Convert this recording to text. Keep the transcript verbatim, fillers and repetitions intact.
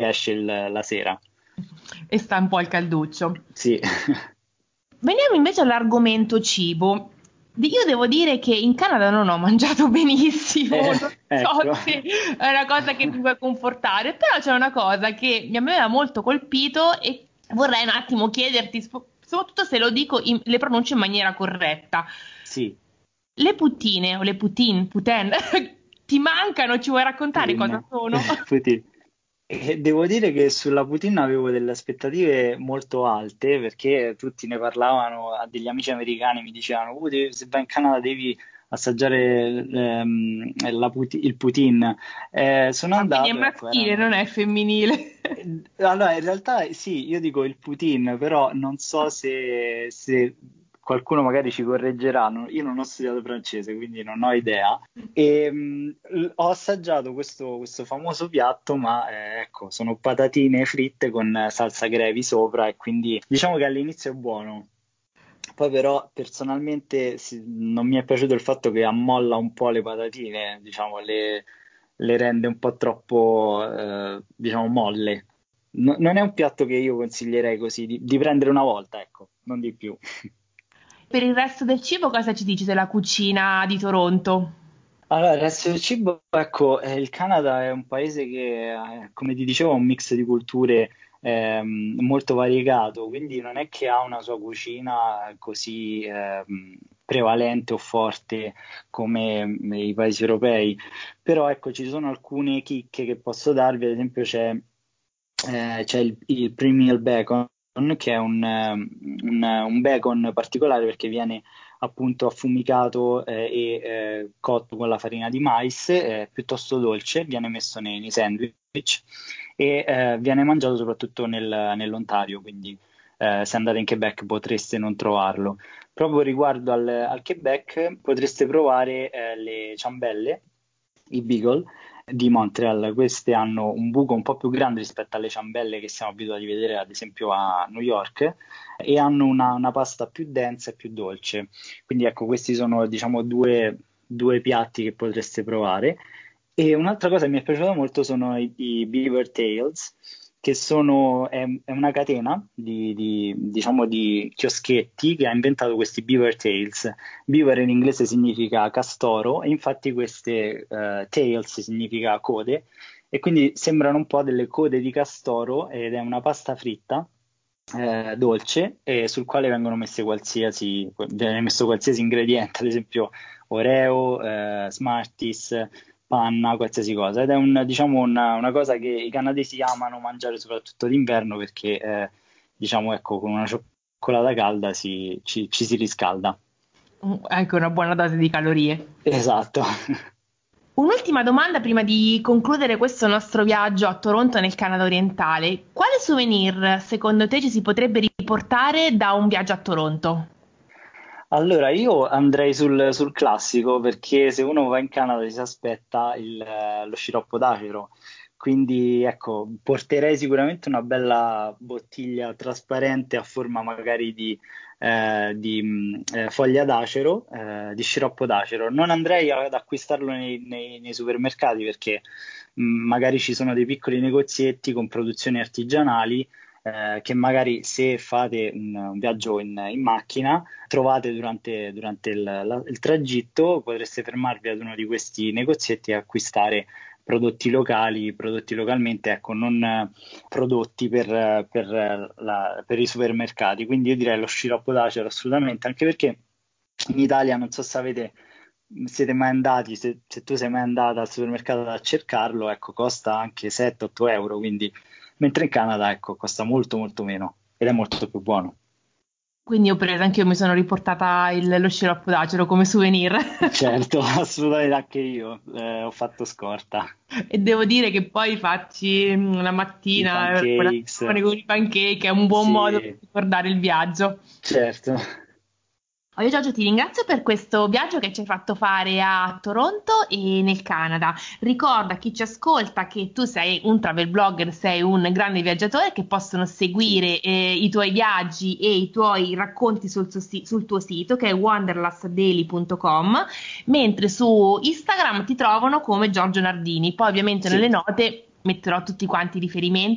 esce il- la sera. E sta un po' al calduccio. Sì. Veniamo invece all'argomento cibo. Io devo dire che in Canada non ho mangiato benissimo, Eh, non ecco. so se è una cosa che mi può confortare, però c'è una cosa che mi aveva molto colpito e vorrei un attimo chiederti, spo- soprattutto se lo dico, in- le pronuncio in maniera corretta. Sì, Le puttine o le poutine, poutine, ti mancano? Ci vuoi raccontare cosa Putin. sono? Putin. E devo dire che sulla Putin avevo delle aspettative molto alte perché tutti ne parlavano, a degli amici americani mi dicevano: "Uh, devi- se vai in Canada devi assaggiare ehm, la Puti- il Putin." Eh, sono Ah, quindi è andato, ecco, maschile, non erano... è femminile. Eh, Allora, in realtà sì, io dico il Putin, però non so se, se qualcuno magari ci correggerà. non- Io non ho studiato francese, quindi non ho idea. E, mh, l- ho assaggiato questo, questo famoso piatto, ma eh, ecco, sono patatine fritte con eh, salsa gravy sopra e quindi diciamo che all'inizio è buono. Poi però personalmente sì, non mi è piaciuto il fatto che ammolla un po' le patatine, diciamo, le, le rende un po' troppo, eh, diciamo, molle. No- non è un piatto che io consiglierei così, di, di prendere una volta, ecco, non di più. Per il resto del cibo, cosa ci dici della cucina di Toronto? Allora, il resto del cibo, ecco, eh, il Canada è un paese che, eh, come ti dicevo, ha un mix di culture ehm, molto variegato, quindi non è che ha una sua cucina così ehm, prevalente o forte come mm, i paesi europei, però ecco, ci sono alcune chicche che posso darvi, ad esempio c'è eh, c'è il, il premium bacon, che è un, ehm, un- un bacon particolare perché viene appunto affumicato eh, e eh, cotto con la farina di mais, è piuttosto dolce, viene messo nei, nei sandwich e eh, viene mangiato soprattutto nel- nell'Ontario, quindi eh, se andate in Quebec potreste non trovarlo. Proprio riguardo al, al Quebec potreste provare eh, le ciambelle, i beagle di Montreal. Queste hanno un buco un po' più grande rispetto alle ciambelle che siamo abituati a vedere ad esempio a New York e hanno una, una pasta più densa e più dolce. Quindi ecco, questi sono diciamo due, due piatti che potreste provare. E un'altra cosa che mi è piaciuta molto sono i, i Beaver Tails, che sono, è, è una catena di, di, diciamo, di chioschetti che ha inventato questi Beaver Tails. Beaver in inglese significa castoro e infatti queste eh, tails significa code e quindi sembrano un po' delle code di castoro ed è una pasta fritta eh, dolce e sul quale vengono messe qualsiasi, viene messo qualsiasi ingrediente, ad esempio Oreo, eh, Smarties, panna, qualsiasi cosa. Ed è un, diciamo, una, una cosa che i canadesi amano mangiare soprattutto d'inverno perché, eh, diciamo, ecco, con una cioccolata calda si- ci ci si riscalda. Mm, Anche una buona dose di calorie. Esatto. Un'ultima domanda prima di concludere questo nostro viaggio a Toronto nel Canada orientale. Quale souvenir secondo te ci si potrebbe riportare da un viaggio a Toronto? Allora, io andrei sul, sul classico perché se uno va in Canada si aspetta il, eh, lo sciroppo d'acero. Quindi, ecco, porterei sicuramente una bella bottiglia trasparente a forma magari di, eh, di, mh, eh, foglia d'acero, eh, di sciroppo d'acero. Non andrei ad acquistarlo nei, nei- nei supermercati perché mh, magari ci sono dei piccoli negozietti con produzioni artigianali eh, che magari se fate un, un viaggio in, in macchina, trovate durante, durante il, la- il tragitto, potreste fermarvi ad uno di questi negozietti e acquistare prodotti locali, prodotti localmente, ecco, non eh, prodotti per, eh, per, eh, la- per i supermercati. Quindi io direi lo sciroppo d'acero assolutamente, anche perché in Italia non so se avete, siete mai andati, se, se tu sei mai andata al supermercato a cercarlo, ecco, costa anche sette otto euro, quindi mentre in Canada, ecco, costa molto molto meno ed è molto più buono. Quindi ho preso, anche io mi sono riportata il- lo sciroppo d'acero come souvenir. Certo, assolutamente anche io eh, ho fatto scorta. E devo dire che poi facci mm, la I mattina eh, pancakes, colazione con i pancake, è un buon modo per sì, ricordare il viaggio. certo. Oh, Io Giorgio ti ringrazio per questo viaggio che ci hai fatto fare a Toronto e nel Canada. Ricorda a chi ci ascolta che tu sei un travel blogger, sei un grande viaggiatore che possono Sì, seguire eh, i tuoi viaggi e i tuoi racconti sul, suo si- sul tuo sito che è wanderlust daily punto com, mentre su Instagram ti trovano come Giorgio Nardini. Poi ovviamente nelle sì. note metterò tutti quanti i riferimenti